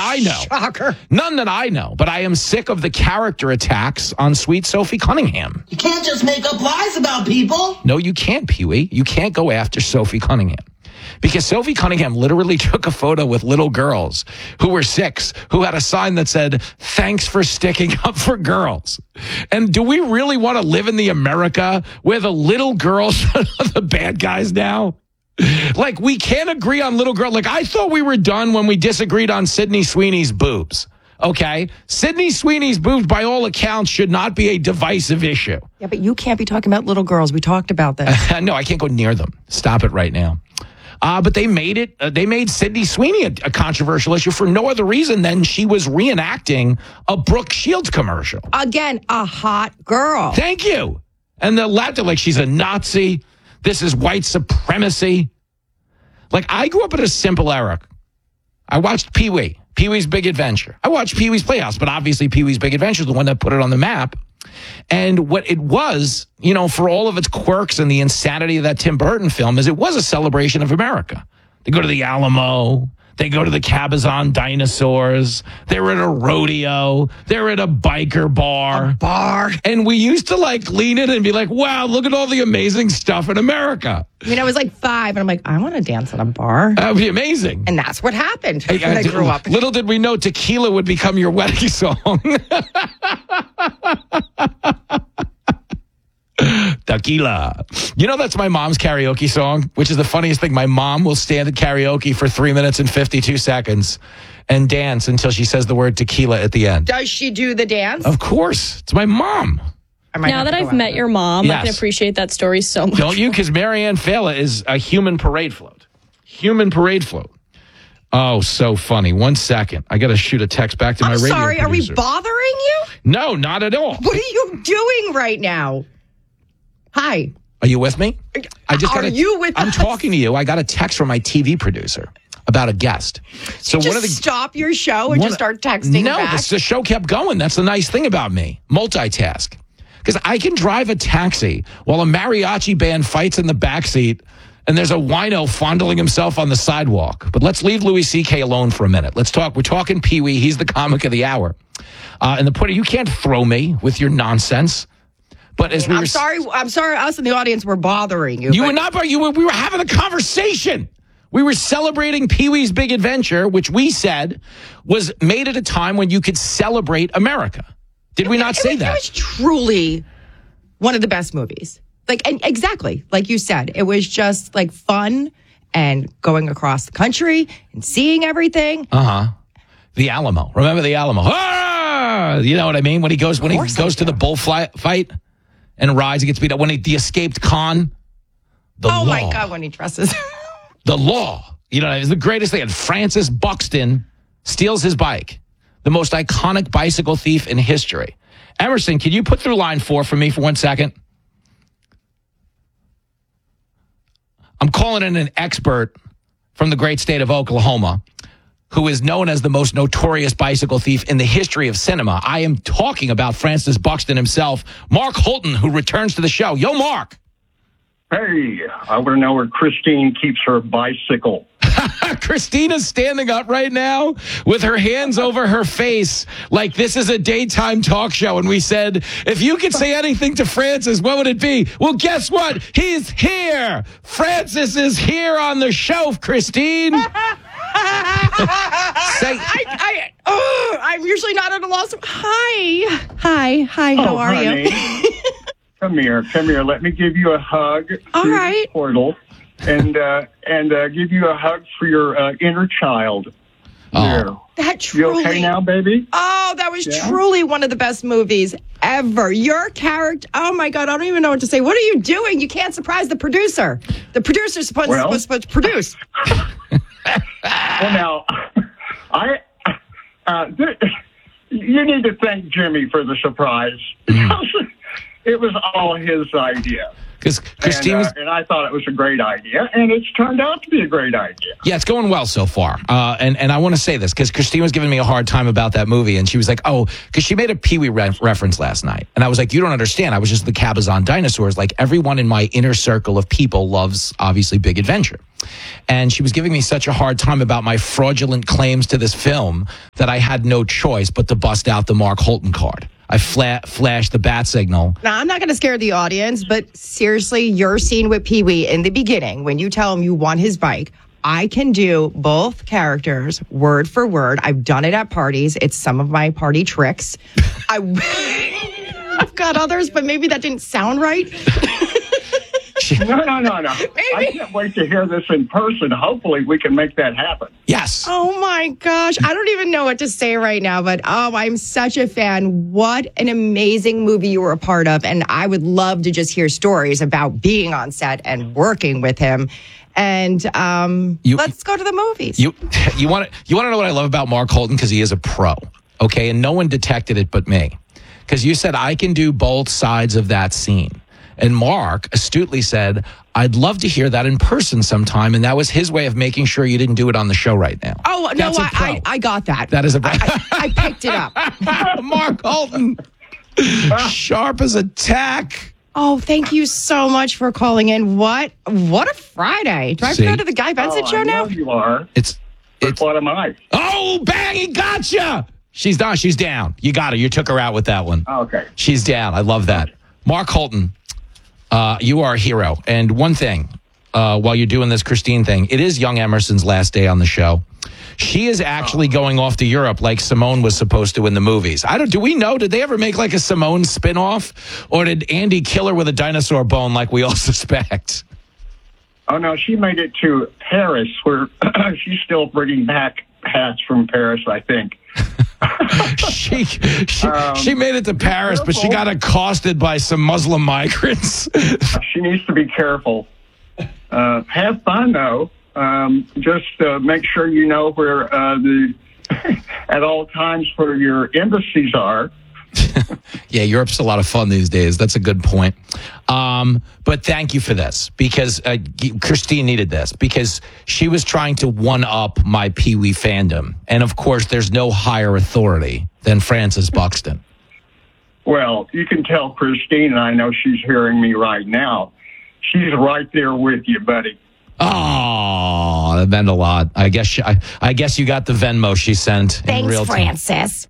I know. Shocker. None that I know. But I am sick of the character attacks on sweet Sophie Cunningham. You can't just make up lies about people. No, you can't, Pee-wee. You can't go after Sophie Cunningham. Because Sophie Cunningham literally took a photo with little girls who were 6, who had a sign that said, "Thanks for sticking up for girls." And do we really want to live in the America where the little girls are the bad guys now? Like, we can't agree on little girl. Like, I thought we were done when we disagreed on Sydney Sweeney's boobs. Okay? Sydney Sweeney's boobs, by all accounts, should not be a divisive issue. Yeah, but you can't be talking about little girls. We talked about this. No, I can't go near them. Stop it right now. But they made it. They made Sydney Sweeney a controversial issue for no other reason than she was reenacting a Brooke Shields commercial. Again, a hot girl. Thank you. And the left are like, she's a Nazi. This is white supremacy. Like, I grew up in a simple era. I watched Pee-wee, Pee-wee's Big Adventure. I watched Pee-wee's Playhouse, but obviously Pee-wee's Big Adventure is the one that put it on the map. And what it was, you know, for all of its quirks and the insanity of that Tim Burton film, is it was a celebration of America. They go to the Alamo. They go to the Cabazon dinosaurs. They were at a rodeo. They were at a biker bar. And we used to, like, lean in and be like, wow, look at all the amazing stuff in America. I mean, I was like 5, and I'm like, I want to dance at a bar. That would be amazing. And that's what happened when I grew up. Little did we know tequila would become your wedding song. Tequila. You know, that's my mom's karaoke song, which is the funniest thing. My mom will stand at karaoke for 3 minutes and 52 seconds and dance until she says the word tequila at the end. Does she do the dance? Of course. It's my mom. Now that I've met your mom, Yes. I can appreciate that story so much. Don't you? Because Marianne Fela is a human parade float. Human parade float. Oh, so funny. 1 second. I got to shoot a text back to my radio sorry, producer. are we bothering you? No, not at all. What are you doing right now? Hi. Are you with me? Are you with I'm us? talking to you. I got a text from my TV producer about a guest. So Stop your show and just start texting back? No, the show kept going. That's the nice thing about me. Multitask. Because I can drive a taxi while a mariachi band fights in the backseat and there's a wino fondling himself on the sidewalk. But let's leave Louis C.K. alone for a minute. Let's talk. We're talking Pee-wee. He's the comic of the hour. And the point, you can't throw me with your nonsense. But as I'm sorry. Us in the audience were bothering you. You were not. We were having a conversation. We were celebrating Pee-wee's Big Adventure, which we said was made at a time when you could celebrate America. Did we not say that? It was truly one of the best movies. And exactly like you said, it was just like fun and going across the country and seeing everything. The Alamo. Remember the Alamo? Ah! You know what I mean? When he goes to the bullfight and rides, he gets beat up. The escaped con. Oh my God! When he dresses. The law. You know, it's the greatest thing. And Francis Buxton steals his bike. The most iconic bicycle thief in history. Emerson, can you put through line 4 for me for 1 second? I'm calling in an expert from the great state of Oklahoma who is known as the most notorious bicycle thief in the history of cinema. I am talking about Francis Buxton himself, Mark Holton, who returns to the show. Yo, Mark. Hey, I want to know where Christine keeps her bicycle. Christina's standing up right now with her hands over her face like this is a daytime talk show. And we said, if you could say anything to Francis, what would it be? Well, guess what? He's here. Francis is here on the show, Christine. I'm usually not at a loss. Hi. How are honey. you? Come here. Let me give you a hug. All through right. the portal, and give you a hug for your inner child. Oh. That truly. You okay now, baby? Oh, that was truly one of the best movies ever. Your character. Oh my God, I don't even know what to say. What are you doing? You can't surprise the producer. The producer's supposed to produce. Well, now, you need to thank Jimmy for the surprise. It was all his idea. Because Christine was... and I thought it was a great idea, and it's turned out to be a great idea. Yeah, it's going well so far. And I want to say this, because Christine was giving me a hard time about that movie, and she was like, oh, because she made a Pee-wee reference last night. And I was like, you don't understand. I was just the Cabazon Dinosaurs. Like, everyone in my inner circle of people loves, obviously, Big Adventure. And she was giving me such a hard time about my fraudulent claims to this film that I had no choice but to bust out the Mark Holton card. I flashed the bat signal. Now, I'm not going to scare the audience, but seriously, your scene with Pee-wee in the beginning, when you tell him you want his bike, I can do both characters word for word. I've done it at parties. It's some of my party tricks. I've got others, but maybe that didn't sound right. No. I can't wait to hear this in person. Hopefully, we can make that happen. Yes. Oh, my gosh. I don't even know what to say right now, but I'm such a fan. What an amazing movie you were a part of. And I would love to just hear stories about being on set and working with him. And let's go to the movies. You want to know what I love about Mark Holton? Because he is a pro, okay? And no one detected it but me. Because you said, I can do both sides of that scene. And Mark astutely said, I'd love to hear that in person sometime. And that was his way of making sure you didn't do it on the show right now. Oh, no, I got that. That is a I picked it up. Mark Holton. Sharp as a tack. Oh, thank you so much for calling in. What a Friday. Do I have to go to the Guy Benson show now? I know you are. It's what am I? Oh, bang, he gotcha. She's done. She's down. You got her. You took her out with that one. Okay. She's down. I love that. Mark Holton. You are a hero. And one thing, while you're doing this Christine thing, it is young Emerson's last day on the show. She is actually going off to Europe like Simone was supposed to in the movies. Do we know? Did they ever make like a Simone spinoff? Or did Andy kill her with a dinosaur bone like we all suspect? Oh, no, she made it to Paris, where she's still bringing back hats from Paris, I think. She made it to Paris, but she got accosted by some Muslim migrants. She needs to be careful. Have fun, though. Just make sure you know where at all times where your embassies are. Yeah, Europe's a lot of fun these days. That's a good point. But thank you for this, because Christine needed this, because she was trying to one-up my Pee-wee fandom. And, of course, there's no higher authority than Frances Buxton. Well, you can tell Christine, and I know she's hearing me right now. She's right there with you, buddy. Oh, that meant a lot. I guess you got the Venmo she sent in real time. Frances.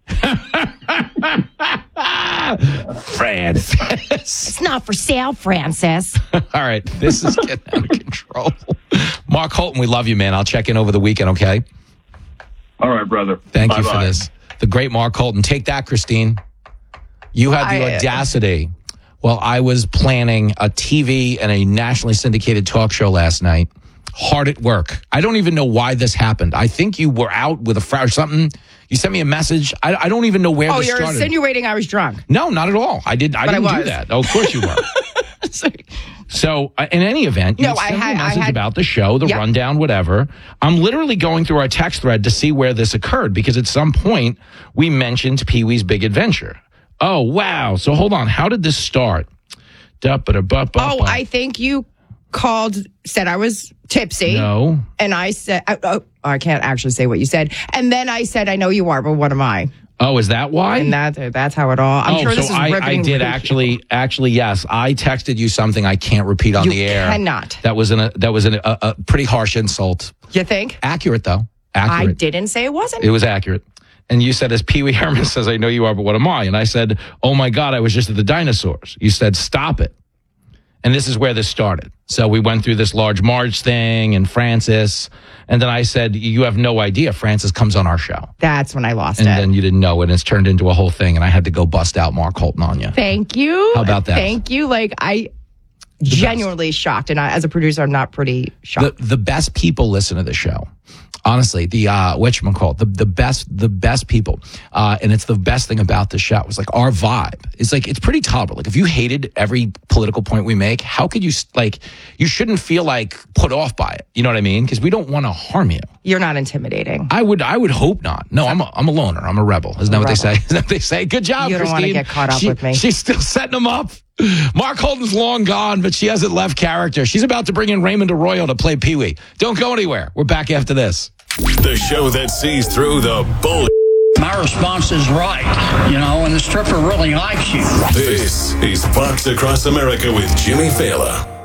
Frances. It's not for sale, Frances. All right, this is getting out of control. Mark Holton, we love you, man. I'll check in over the weekend, okay? All right, brother. Thank you for this. The great Mark Holton. Take that, Christine. You had the audacity. Well, I was planning a TV and a nationally syndicated talk show last night. Hard at work. I don't even know why this happened. I think you were out with a friend or something. You sent me a message. I don't even know where this started. Oh, you're insinuating I was drunk. No, not at all. I didn't do that. Oh, of course you were. So, in any event, you sent me a message about the show, the rundown, whatever. I'm literally going through our text thread to see where this occurred, because at some point we mentioned Pee-wee's Big Adventure. Oh, wow. So hold on. How did this start? I think you said I was tipsy. No. And I said, I can't actually say what you said. And then I said, I know you are, but what am I? Oh, is that why? And that's how it all. I'm sure this is riveting. I did actually, yes. I texted you something I can't repeat on the air. You cannot. That was a pretty harsh insult. You think? Accurate, though. Accurate. I didn't say it wasn't. It was accurate. And you said, as Pee-wee Herman says, I know you are, but what am I? And I said, oh, my God, I was just at the dinosaurs. You said, stop it. And this is where this started. So we went through this Large Marge thing and Frances. And then I said, you have no idea. Frances comes on our show. That's when I lost it. And then you didn't know it. And it's turned into a whole thing. And I had to go bust out Mark Holton on you. Thank you. How about that? Thank you. Genuinely shocked. And as a producer, I'm not pretty shocked. The best people listen to the show. Honestly, the best people, and it's the best thing about the show. It's like our vibe. It's pretty tolerable. Like if you hated every political point we make, how could you you shouldn't feel put off by it. You know what I mean? Because we don't want to harm you. You're not intimidating. I would hope not. No, I'm a loner. I'm a rebel. Isn't that what they say? Isn't that what they say? Good job, You don't Christine. want to get caught up with me. She's still setting them up. Mark Holden's long gone, but she hasn't left character. She's about to bring in Raymond Arroyo to play Pee-wee. Don't go anywhere. We're back after this. The show that sees through the bull. My response is right, and the stripper really likes you. This is Fox Across America with Jimmy Fallon.